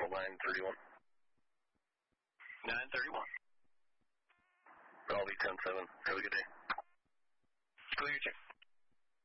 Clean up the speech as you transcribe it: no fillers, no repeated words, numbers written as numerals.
Central 931. 931. I'll be 10-7. Have a good day.